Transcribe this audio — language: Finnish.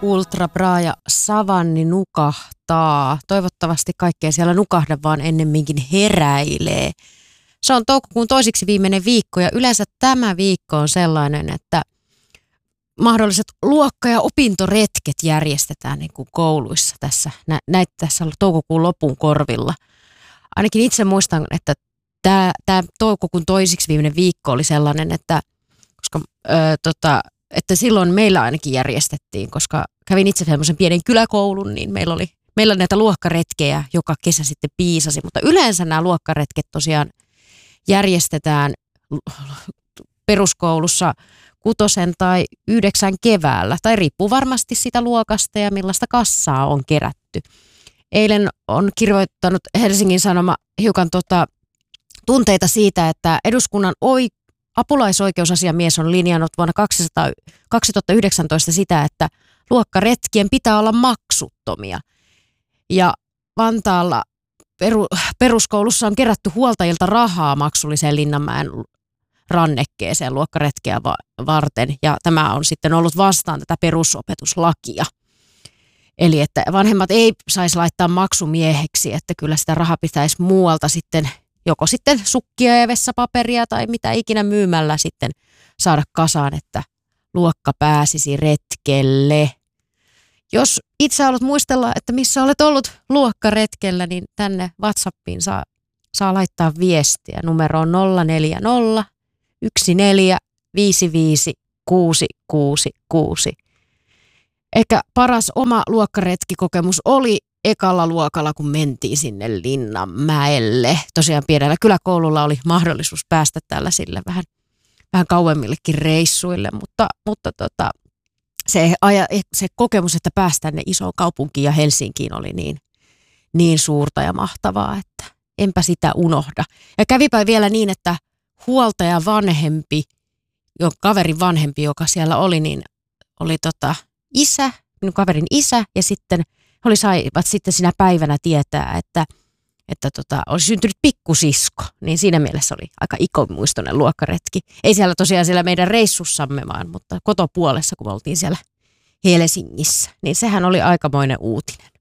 Ultra Bra ja Savanni nukahtaa. Toivottavasti kaikkea siellä nukahda, vaan ennemminkin heräilee. Se on toukokuun toisiksi viimeinen viikko ja yleensä tämä viikko on sellainen, että mahdolliset luokka- ja opintoretket järjestetään niin kuin kouluissa tässä toukokuun lopun korvilla. Ainakin itse muistan, että tämä toukokuun toisiksi viimeinen viikko oli sellainen, että silloin meillä ainakin järjestettiin, koska kävin itse semmoisen pienen kyläkoulun, niin meillä näitä luokkaretkejä joka kesä sitten piisasi, mutta yleensä nämä luokkaretket tosiaan järjestetään peruskoulussa 6 tai 9 keväällä, tai riippuu varmasti sitä luokasta ja millaista kassaa on kerätty. Eilen on kirjoittanut Helsingin Sanoma hiukan tunteita siitä, että eduskunnan apulaisoikeusasiamies on linjannut vuonna 2019 sitä, että luokkaretkien pitää olla maksuttomia. Ja Vantaalla peruskoulussa on kerätty huoltajilta rahaa maksulliseen Linnanmäen rannekkeeseen luokkaretkeä varten. Ja tämä on sitten ollut vastaan tätä perusopetuslakia. Eli että vanhemmat ei saisi laittaa maksumieheksi, että kyllä sitä rahaa pitäisi muualta sitten, joko sitten sukkia ja vessapaperia tai mitä ikinä myymällä sitten saada kasaan, että luokka pääsisi retkelle. Jos itse haluat muistella, että missä olet ollut luokkaretkellä, niin tänne WhatsAppiin saa laittaa viestiä. Numero on 040 14 55 666. Ehkä paras oma luokkaretkikokemus oli ekalla luokalla, kun mentiin sinne Linnanmäelle. Tosiaan pienellä kyläkoululla oli mahdollisuus päästä tällaisille vähän kauemmillekin reissuille, mutta se kokemus, että päästään ne isoon kaupunkiin ja Helsinkiin oli niin suurta ja mahtavaa, että enpä sitä unohda. Ja kävipä vielä niin, että huoltaja vanhempi, kaverin vanhempi, joka siellä oli, niin oli isä, minun kaverin isä, ja sitten saivat sitten sinä päivänä tietää, että olisi syntynyt pikkusisko, niin siinä mielessä oli aika ikonmuistoinen luokkaretki. Ei siellä meidän reissussamme vaan, mutta kotopuolessa, kun me oltiin siellä Helsingissä, niin sehän oli aikamoinen uutinen.